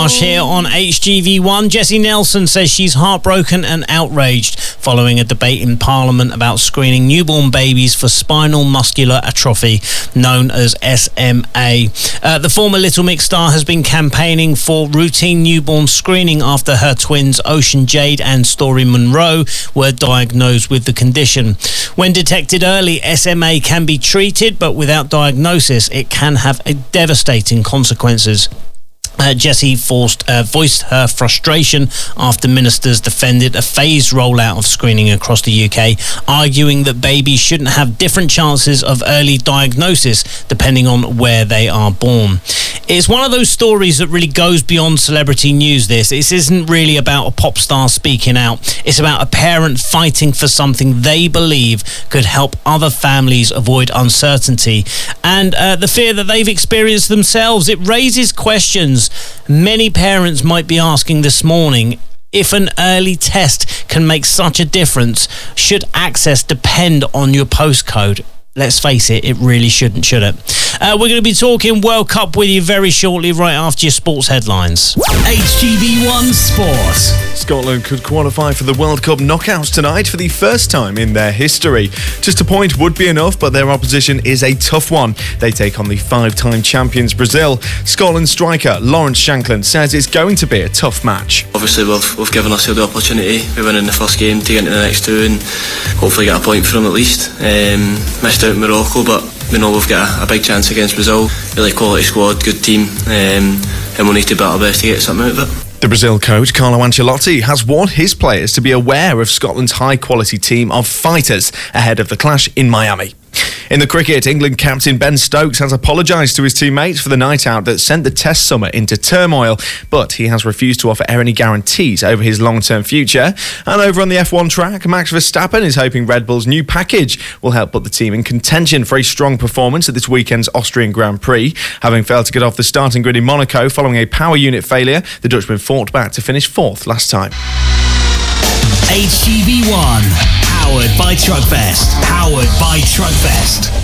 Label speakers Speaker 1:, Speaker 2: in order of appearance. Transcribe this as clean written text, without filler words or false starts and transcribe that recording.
Speaker 1: Here on HGV1, Jessie Nelson says she's heartbroken and outraged following a debate in Parliament about screening newborn babies for spinal muscular atrophy, known as SMA. The former Little Mix star has been campaigning for routine newborn screening after her twins Ocean Jade and Story Monroe were diagnosed with the condition. When detected early, SMA can be treated, but without diagnosis, it can have devastating consequences. Jessie voiced her frustration after ministers defended a phased rollout of screening across the UK, arguing that babies shouldn't have different chances of early diagnosis depending on where they are born. It's one of those stories that really goes beyond celebrity news. This isn't really about a pop star speaking out. It's about a parent fighting for something they believe could help other families avoid uncertainty and the fear that they've experienced themselves. It raises questions many parents might be asking this morning. If an early test can make such a difference, should access depend on your postcode? Let's face it, it really shouldn't, should it? We're going to be talking World Cup with you very shortly, right after your sports headlines.
Speaker 2: HGV1 Sport.
Speaker 3: Scotland could qualify for the World Cup knockouts tonight for the first time in their history. Just a point would be enough, but their opposition is a tough one. They take on the five-time champions Brazil. Scotland striker Lawrence Shankland says it's going to be a tough match.
Speaker 4: Obviously, we've given ourselves the opportunity. We win in the first game to get into the next two and hopefully get a point from them at least. Missed out in Morocco, but we know we've got a big chance against Brazil. Really quality squad, good team, and we'll need to bet our best to get something out of it.
Speaker 3: The Brazil coach, Carlo Ancelotti, has warned his players to be aware of Scotland's high-quality team of fighters ahead of the clash in Miami. In the cricket, England captain Ben Stokes has apologised to his teammates for the night out that sent the Test summer into turmoil, but he has refused to offer any guarantees over his long-term future. And over on the F1 track, Max Verstappen is hoping Red Bull's new package will help put the team in contention for a strong performance at this weekend's Austrian Grand Prix. Having failed to get off the starting grid in Monaco following a power unit failure, the Dutchman fought back to finish fourth last time.
Speaker 2: HGV1, powered by Truckfest.